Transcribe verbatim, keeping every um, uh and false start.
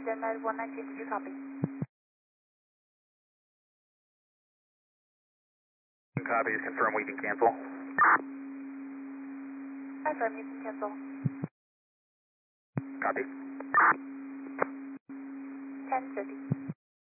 Denmark one nine two, did you copy? Copy, just confirm we can cancel. Confirm you can cancel. Copy. ten fifty.